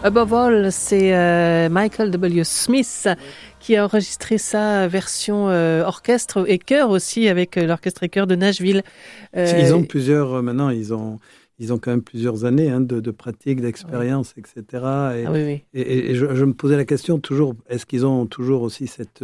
Above All, c'est Michael W. Smith qui a enregistré ça version orchestre et chœur aussi avec l'orchestre et chœur de Nashville. Ils ont plusieurs, maintenant ils ont quand même plusieurs années de pratique, d'expérience, etc. Et je me posais la question toujours, est-ce qu'ils ont toujours aussi cet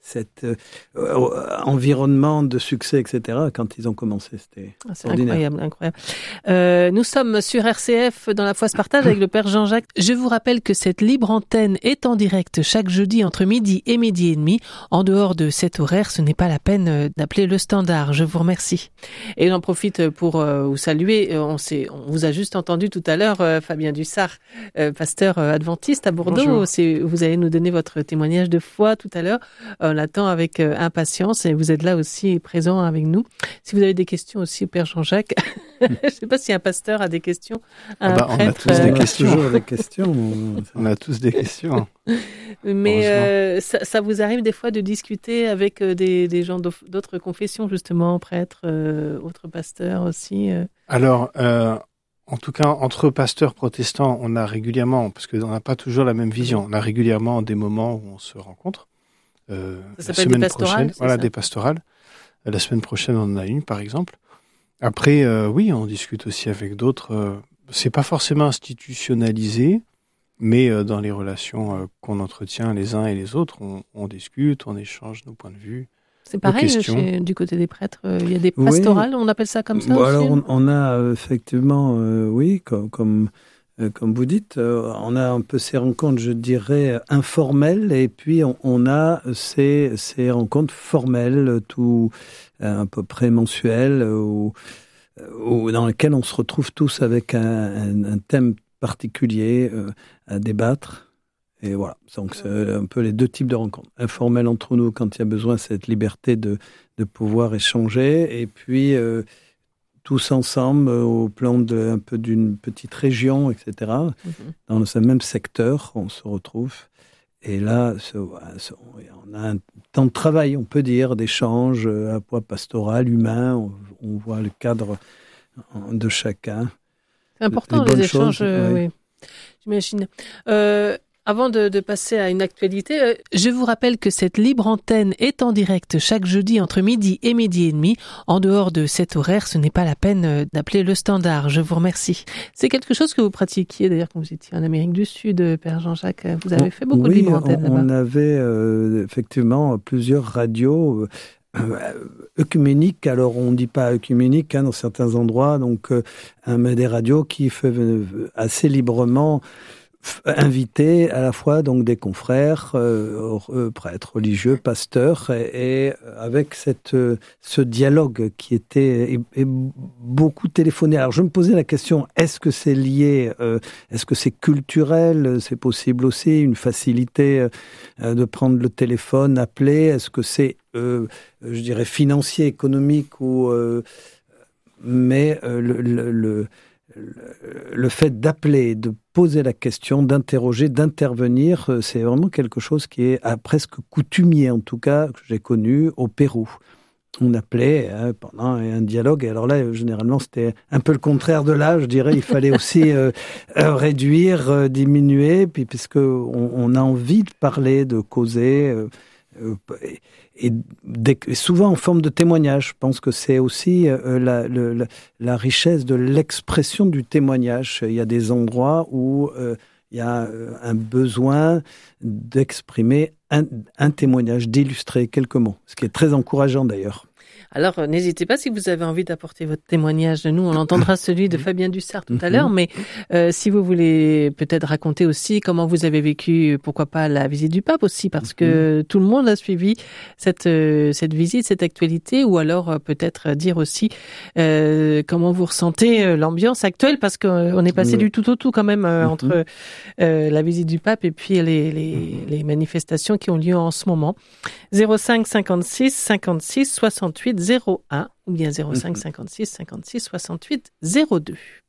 environnement de succès, etc. Quand ils ont commencé, c'était extraordinaire. Incroyable. Nous sommes sur RCF dans La Foi se partage avec le Père Jean-Jacques. Je vous rappelle que cette libre antenne est en direct chaque jeudi entre midi et midi et demi. En dehors de cet horaire, ce n'est pas la peine d'appeler le standard. Je vous remercie. Et j'en profite pour vous saluer. On vous a juste entendu tout à l'heure, Fabien Dussart, pasteur adventiste à Bordeaux. Vous allez nous donner votre témoignage de foi tout à l'heure. On l'attend avec impatience et vous êtes là aussi présent avec nous. Si vous avez des questions aussi, Père Jean-Jacques, je ne sais pas si un pasteur a des questions. On a tous des questions. On a tous des questions. Mais ça vous arrive des fois de discuter avec des gens d'autres confessions, justement, prêtres, autres pasteurs aussi Alors, en tout cas, entre pasteurs protestants, on a régulièrement, parce qu'on n'a pas toujours la même vision, on a régulièrement des moments où on se rencontre. Ça s'appelle des pastorales, des pastorales. La semaine prochaine, on en a une, par exemple. Après, oui, on discute aussi avec d'autres. C'est pas forcément institutionnalisé, mais dans les relations qu'on entretient les uns et les autres, on discute, on échange nos points de vue. C'est pareil du côté des prêtres. Il y a des pastorales, on appelle ça comme ça aussi. Alors on a effectivement, comme vous dites, on a un peu ces rencontres, je dirais, informelles, et puis on a ces rencontres formelles, tout à peu près mensuelles, dans lesquelles on se retrouve tous avec un thème particulier à débattre. Et voilà, donc c'est un peu les deux types de rencontres. Informelles entre nous quand il y a besoin, cette liberté de pouvoir échanger, et puis tous ensemble au plan un peu d'une petite région, etc. Dans ce même secteur, on se retrouve. Et là, on a un temps de travail, on peut dire, d'échange à poids pastoral, humain. On voit le cadre de chacun. C'est important les échanges, oui. J'imagine. Avant de passer à une actualité, je vous rappelle que cette libre antenne est en direct chaque jeudi entre midi et midi et demi. En dehors de cet horaire, ce n'est pas la peine d'appeler le standard. Je vous remercie. C'est quelque chose que vous pratiquiez d'ailleurs quand vous étiez en Amérique du Sud, Père Jean-Jacques. Vous avez fait beaucoup de libre antenne là-bas. On avait effectivement plusieurs radios œcuméniques. Alors on ne dit pas œcuménique dans certains endroits. Donc mais des radios qui font assez librement inviter à la fois donc des confrères, prêtres, religieux, pasteurs, et avec ce dialogue qui était et beaucoup téléphoné. Alors je me posais la question, est-ce que c'est lié, est-ce que c'est culturel, c'est possible aussi, une facilité de prendre le téléphone, appeler, est-ce que c'est, je dirais, financier, économique, ou mais le fait d'appeler, de poser la question, d'interroger, d'intervenir, c'est vraiment quelque chose qui est presque coutumier, en tout cas, que j'ai connu au Pérou. On appelait pendant un dialogue, et alors là, généralement, c'était un peu le contraire de là, je dirais. Il fallait aussi réduire, diminuer, puis puisque on a envie de parler, de causer, et souvent en forme de témoignage. Je pense que c'est aussi la richesse de l'expression du témoignage. Il y a des endroits où il y a un besoin d'exprimer un témoignage, d'illustrer quelques mots, ce qui est très encourageant d'ailleurs. Alors, n'hésitez pas si vous avez envie d'apporter votre témoignage. Nous, on entendra celui de Fabien Dussart tout à l'heure, mais si vous voulez peut-être raconter aussi comment vous avez vécu, pourquoi pas, la visite du pape aussi, parce que tout le monde a suivi cette visite, cette actualité, ou alors peut-être dire aussi comment vous ressentez l'ambiance actuelle, parce qu'on est passé du tout au tout quand même entre la visite du pape et puis les manifestations qui ont lieu en ce moment. 05 56 56 68 01 ou bien 05 56 56 68 02.